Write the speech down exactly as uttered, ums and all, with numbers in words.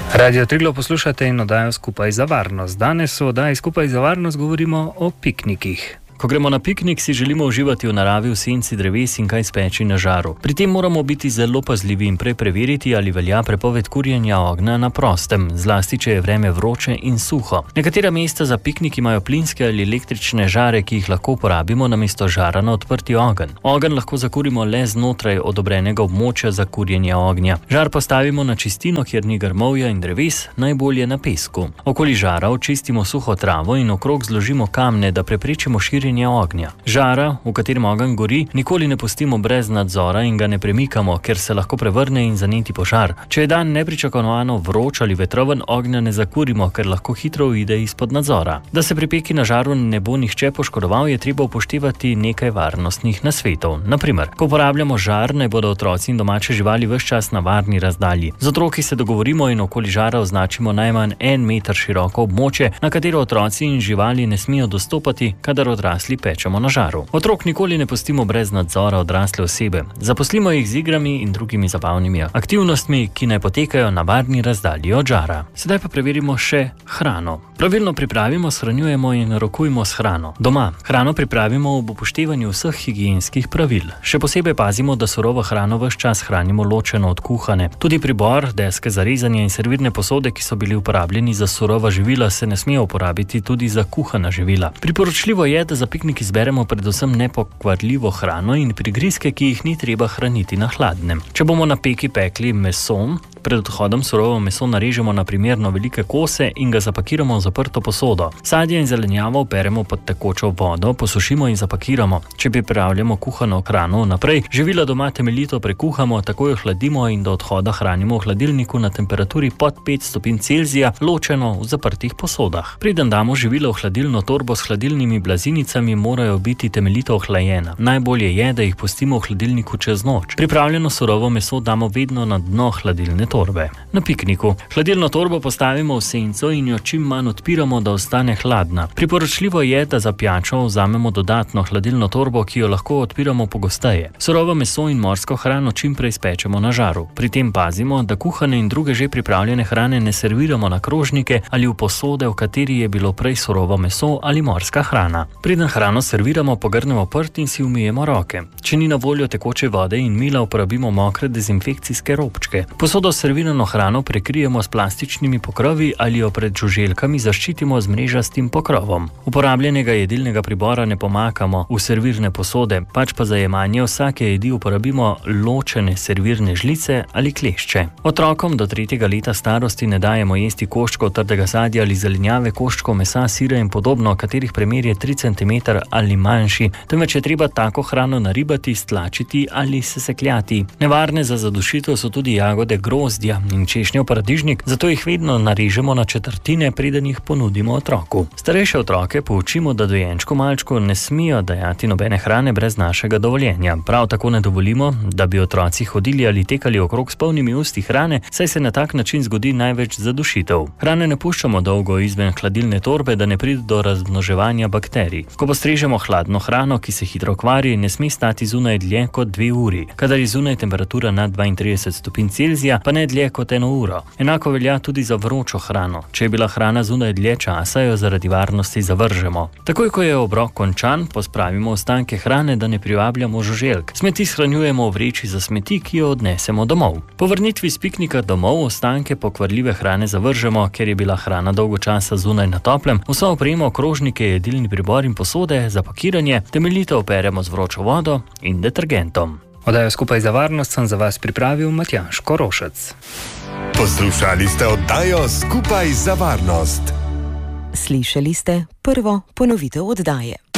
Radio Triglav poslušate in oddajo Skupaj za varnost. Danes v oddaji Skupaj za varnost govorimo o piknikih. Ko gremo na piknik, si želimo uživati v naravi, v senci dreves in kaj speči na žaru. Pri tem moramo biti zelo pazljivi in prej preveriti, ali velja prepoved kurjenja ognja na prostem, zlasti če je vreme vroče in suho. Nekatera mesta za piknik imajo plinske ali električne žare, ki jih lahko uporabimo namesto žara na odprti ogenj. Ogenj lahko zakurimo le znotraj odobrenega območja za kurjenje ognja. Žar postavimo na čistino, kjer ni grmovja in dreves, najbolje na pesku. Okoli žara očistimo suho travo in okrog zložimo kamne, da preprečimo širjenje ognja. Žara, v katerem ogenj gori, nikoli ne pustimo brez nadzora in ga ne premikamo, ker se lahko prevrne in zaneti požar. Če je dan nepričakovano vroč ali vetroven, ognja ne zakurimo, ker lahko hitro uide izpod nadzora. Da se pri peki na žaru ne bo nihče poškodoval, je treba upoštevati nekaj varnostnih nasvetov. Naprimer, ko uporabljamo žar, naj bodo otroci in domače živali ves čas na varni razdalji. Z otroki se dogovorimo in okoli žara označimo najmanj en meter široko območje, na katero otroci in živali ne smejo dostopati, kadar odrasli pečemo na žaru. Otrok nikoli ne pustimo brez nadzora odrasle osebe. Zaposlimo jih z igrami in drugimi zabavnimi aktivnostmi, ki naj potekajo na varni razdalji od žara. Sedaj pa preverimo še hrano. Pravilno pripravimo, shranjujemo in rokujemo s hrano. Doma hrano pripravimo ob upoštevanju vseh higienskih pravil. Še posebej pazimo, da surovo hrano ves čas hranimo ločeno od kuhane. Tudi pribor, deske za rezanje in servirne posode, ki so bili uporabljeni za surova živila, se ne smejo uporabiti tudi za kuhana živila. Priporočljivo je, da za piknik izberemo predvsem nepokvarljivo hrano in prigrizke, ki jih ni treba hraniti na hladnem. Če bomo na peki pekli meso, pred odhodom surovo meso narežemo na primerno velike kose in ga zapakiramo v zaprto posodo. Sadje in zelenjavo operemo pod tekočo vodo, posušimo in zapakiramo. Če pripravljamo kuhano hrano naprej, živila doma temeljito prekuhamo, tako jo hladimo in do odhoda hranimo v hladilniku na temperaturi pod pet stopinj Celzija, ločeno v zaprtih posodah. Preden damo živila v hladilno torbo s hladilnimi blazinicami, morajo biti temeljito ohlajena. Najbolje je, da jih pustimo v hladilniku čez noč. Pripravljeno surovo meso damo vedno na dno hladilne torbe. Na pikniku hladilno torbo postavimo v senco in jo čim manj odpiramo, da ostane hladna. Priporočljivo je, da za pijačo vzamemo dodatno hladilno torbo, ki jo lahko odpiramo pogosteje. Surovo meso in morsko hrano čim prej spečemo na žaru. Pri tem pazimo, da kuhane in druge že pripravljene hrane ne serviramo na krožnike ali v posode, v kateri je bilo prej surovo meso ali morska hrana. Preden hrano serviramo, pogrnemo prt in si umijemo roke. Če ni na voljo tekoče vode in mila, uporabimo mokre dezinfekcijske robčke. Posodo s servirano hrano prekrijemo s plastičnimi pokrovi ali jo pred žuželkami zaščitimo z mrežastim pokrovom. Uporabljenega jedilnega pribora ne pomakamo v servirne posode, pač pa za jemanje vsake jedi uporabimo ločene servirne žlice ali klešče. Otrokom do tretjega leta starosti ne dajemo jesti koščkov trdega sadja ali zelenjave, koščkov mesa, sira in podobno, katerih premer je tri centimetre ali manjši, temveč je treba tako hrano naribati, stlačiti ali sesekljati. Nevarne za zadušitev so tudi jagode grozdja in češnjev paradižnik, zato jih vedno narežemo na četrtine, preden jih ponudimo otroku. Starejše otroke poučimo, da dojenčku malčku ne smijo dajati nobene hrane brez našega dovoljenja. Prav tako ne dovolimo, da bi otroci hodili ali tekali okrog s polnimi usti hrane, saj se na tak način zgodi največ zadušitev. Hrane ne puščamo dolgo izven hladilne torbe, da ne pride do razmnoževanja bakterij. Ko postrežemo hladno hrano, ki se hitro kvari, ne sme stati zunaj dlje kot dve uri. Kadar je zunaj temperatura nad dvaintrideset stopinj Celzija, pa ne dlje kot eno uro. Enako velja tudi za vročo hrano. Če je bila hrana zunaj dlje časa, jo zaradi varnosti zavržemo. Takoj, ko je obrok končan, pospravimo ostanke hrane, da ne privabljamo žuželk. Smeti shranjujemo v vreči za smeti, ki jo odnesemo domov. Po vrnitvi s piknika domov ostanke pokvarljive hrane zavržemo, ker je bila hrana dolgo časa zunaj na toplem. Vso opremo, krožnike, jedilni pribor in posode za pakiranje temeljito operemo z vročo vodo in detergentom. Oddajo Skupaj za varnost sem za vas pripravil Matjaž Korošec. Poslušali ste oddajo Skupaj za varnost. Slišali ste prvo ponovitev oddaje.